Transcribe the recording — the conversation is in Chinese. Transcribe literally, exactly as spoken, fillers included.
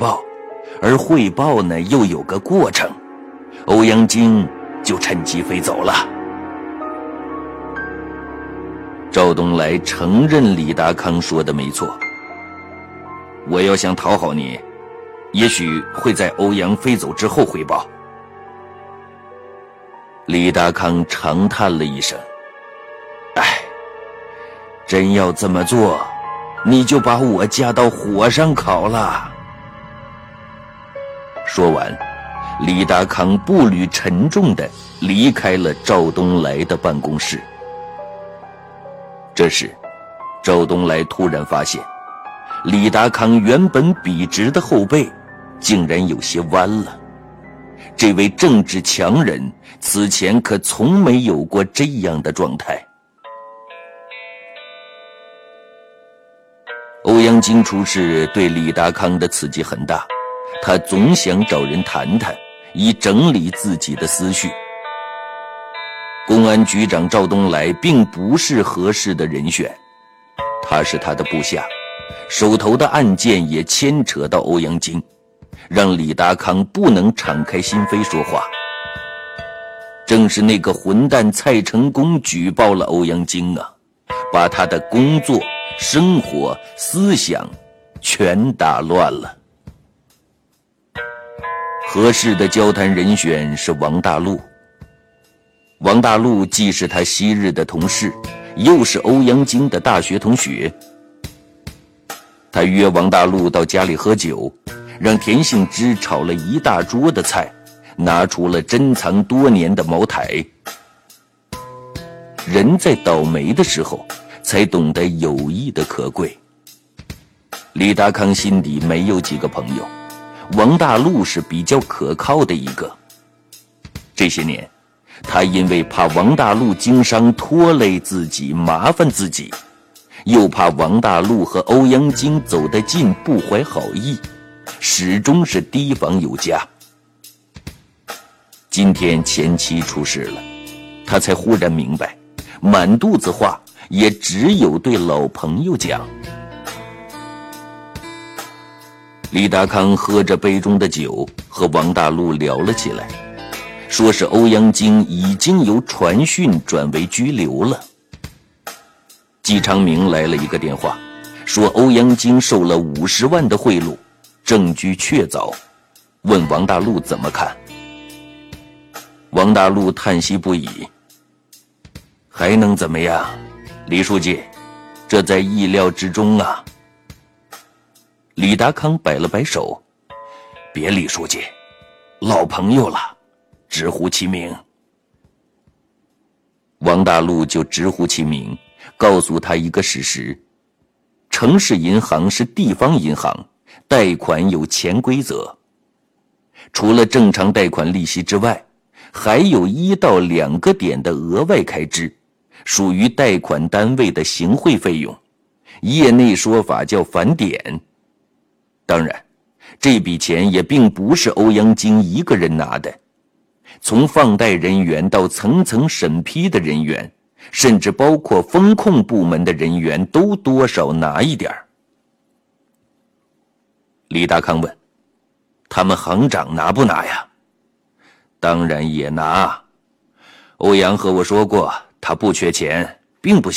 报，而汇报呢又有个过程，欧阳菁就趁机飞走了。赵东来承认李达康说的没错，我要想讨好你，也许会在欧阳飞走之后汇报。李达康长叹了一声，唉，真要这么做，你就把我架到火上烤了。说完，李达康步履沉重地离开了赵东来的办公室。这时，赵东来突然发现，李达康原本笔直的后背竟然有些弯了。这位政治强人此前可从没有过这样的状态。欧阳菁出事对李达康的刺激很大，他总想找人谈谈，以整理自己的思绪。公安局长赵东来并不是合适的人选，他是他的部下，手头的案件也牵扯到欧阳菁，让李达康不能敞开心扉说话。正是那个混蛋蔡成功举报了欧阳菁啊，把他的工作、生活、思想全打乱了。合适的交谈人选是王大陆。王大陆既是他昔日的同事，又是欧阳菁的大学同学。他约王大陆到家里喝酒，让田杏枝炒了一大桌的菜，拿出了珍藏多年的茅台。人在倒霉的时候才懂得友谊的可贵。李达康心底没有几个朋友，王大陆是比较可靠的一个。这些年他因为怕王大陆经商拖累自己麻烦自己，又怕王大陆和欧阳菁走得近不怀好意，始终是提防有加。今天前妻出事了，他才忽然明白，满肚子话也只有对老朋友讲。李达康喝着杯中的酒，和王大陆聊了起来，说是欧阳菁已经由传讯转为拘留了。季昌明来了一个电话，说欧阳菁受了五十万的贿赂，证据确凿，问王大陆怎么看。王大陆叹息不已，还能怎么样？李书记，这在意料之中啊。李达康摆了摆手，别李书记，老朋友了，直呼其名。王大陆就直呼其名，告诉他一个事实：城市银行是地方银行，贷款有潜规则，除了正常贷款利息之外，还有一到两个点的额外开支，属于贷款单位的行贿费用，业内说法叫返点。当然，这笔钱也并不是欧阳菁一个人拿的，从放贷人员到层层审批的人员，甚至包括风控部门的人员都多少拿一点。李达康问：他们行长拿不拿呀？当然也拿。欧阳和我说过，他不缺钱，并不